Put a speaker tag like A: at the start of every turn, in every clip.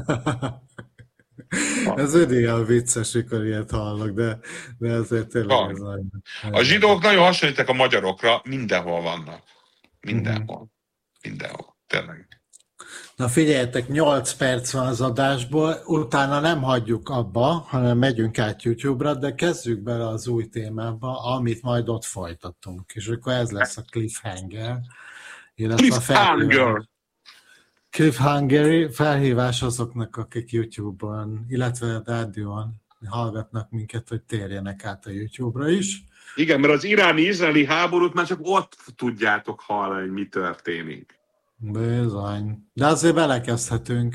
A: Ez mindig olyan vicces, mikor ilyet hallok, de azért tényleg ez
B: Van.
A: nagyon,
B: A
A: nagyon
B: zsidók
A: érdekes.
B: nagyon hasonlítak a magyarokra, mindenhol vannak.
A: Uh-huh.
B: Mindenhol. Mindenhol. Tényleg.
A: Na figyeljetek, 8 perc van az adásból, utána nem hagyjuk abba, hanem megyünk át YouTube-ra, de kezdjük bele az új témába, amit majd ott folytatunk. És akkor ez lesz a cliffhanger, illetve a
B: Cliffhanger!
A: felhívás. Cliffhanger felhívás azoknak, akik YouTube-on, illetve rádión hallgatnak minket, hogy térjenek át a YouTube-ra is.
B: Igen, mert az iráni-izraeli háborút már csak ott tudjátok hallani, hogy mi történik.
A: Bizony. De azért belekezdhetünk.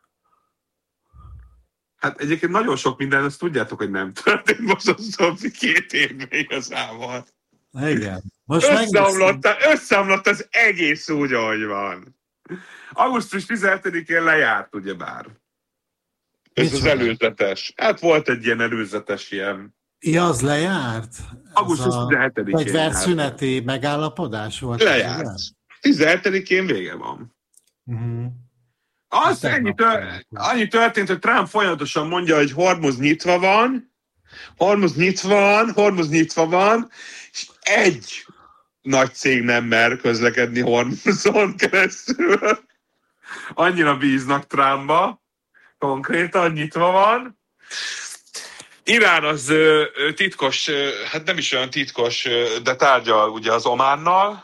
B: Hát egyébként nagyon sok minden, azt tudjátok, hogy nem történt most az utóbbi 2 évben igazából.
A: Igen. Most megnéztem.
B: Összeomlott az egész úgy, ahogy van. Augusztus 17-én lejárt, ugyebár. Ez az előzetes. Hát volt egy ilyen előzetes ilyen.
A: Ja, az lejárt?
B: Augusztus 17-én.
A: Egy verszüneti megállapodás volt?
B: Lejárt. 17-én vége van.
A: Uh-huh.
B: Az annyi történt, hogy Trump folyamatosan mondja, hogy Hormuz nyitva van, és egy nagy cég nem mer közlekedni Hormuzon keresztül. Annyira bíznak Trumpba, konkrétan nyitva van. Irán az titkos, hát nem is olyan titkos, de tárgyal ugye az Ománnal,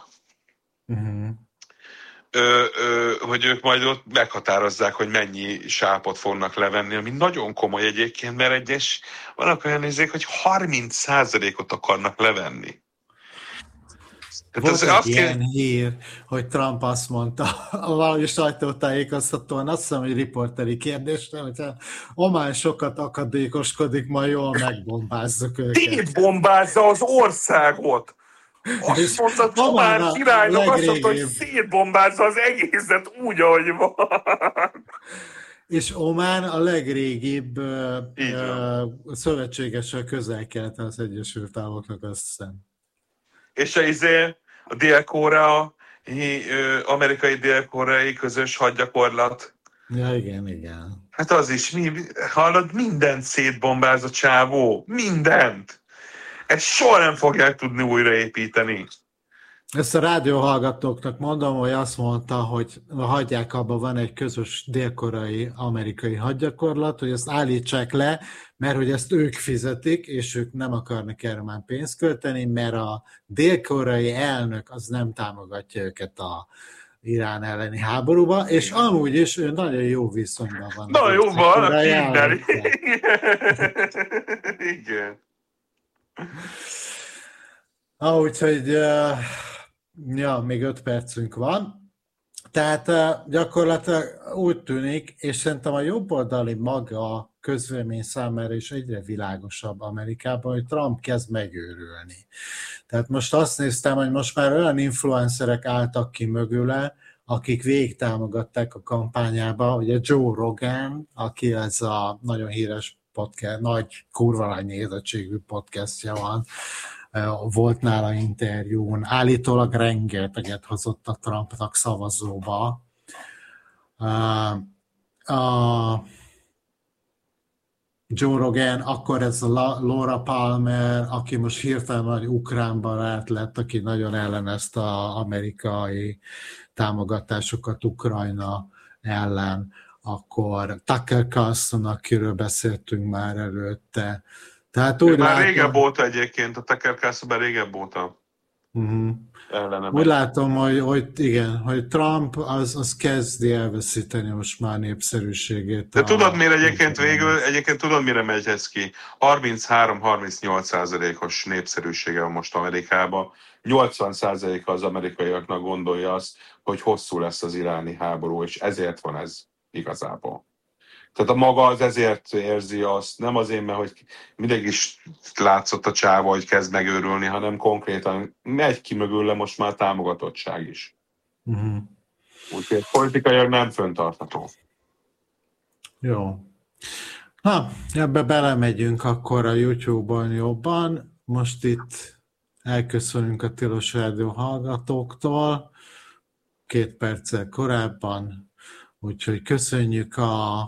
B: hogy ők majd ott meghatározzák, hogy mennyi sápot fognak levenni, ami nagyon komoly egyébként, mert vannak olyan nézék, hogy 30%-ot akarnak levenni.
A: Volt egy ilyen hír, hogy Trump azt mondta a valami sajtótájékoztatón, azt hiszem, hogy riporteri kérdésre, hogyha Omán sokat akadékoskodik, majd jól megbombázzuk őket.
B: Szétbombázza az országot! Azt mondta, Omán királynak azt mondta, hogy szétbombázza az egészet úgy, ahogy van.
A: És Omán a legrégibb szövetséges a Közel-Keleten az Egyesült Államoknak, azt hiszem.
B: És a Dél-Korea, amerikai dél-koreai közös hadgyakorlat.
A: Ja, igen.
B: Hát az is, hallod, mindent szétbombáz a csávó. Mindent! Ezt soha nem fogják tudni újraépíteni.
A: Ezt a rádióhallgatóknak mondom, hogy azt mondta, hogy hagyják abba, van egy közös dél-koreai amerikai hadgyakorlat, hogy ezt állítsák le, mert hogy ezt ők fizetik, és ők nem akarnak erre már pénzt költeni, mert a dél-koreai elnök az nem támogatja őket a Irán elleni háborúba, és amúgy is ő nagyon jó viszonyban van.
B: Nagyon jó van, a kinder. Igen.
A: Úgyhogy még 5 percünk van. Tehát gyakorlatilag úgy tűnik, és szerintem a jobboldali maga a közvélemény számára is egyre világosabb Amerikában, hogy Trump kezd megőrülni. Tehát most azt néztem, hogy most már olyan influencerek álltak ki mögüle, akik végig támogatták a kampányába, ugye Joe Rogan, aki ez a nagyon híres podcast, nagy kurva nagy nézettségű podcastja van, volt nála interjún, állítólag rengeteget hozott a Trumpnak szavazóba. Joe Rogan, akkor ez a Laura Palmer, aki most hirtelen nagy ukrán barát lett, aki nagyon ellenezte az amerikai támogatásokat Ukrajna ellen, akkor Tucker Carlson, akiről beszéltünk már előtte. Tehát úgy
B: már régebb óta egyébként, a Tucker Carlson már régebb óta.
A: Úgy látom, hogy Trump az kezdi elveszíteni most már népszerűségét.
B: De tudod mire egyébként tudod mire megy ez ki? 33-38%-os népszerűsége van most Amerikában. 80%-a az amerikaiaknak gondolja azt, hogy hosszú lesz az iráni háború, és ezért van ez igazából. Tehát a maga az ezért érzi azt, nem azért, mert hogy mindig is látszott a csáva, hogy kezd megőrülni, hanem konkrétan megy ki mögülle most már támogatottság is. Úgyhogy politikailag nem fenntartható.
A: Jó. Na, ebbe belemegyünk akkor a YouTube-on jobban. Most itt elköszönünk a Tilos Rádió hallgatóktól 2 perccel korábban, úgyhogy köszönjük a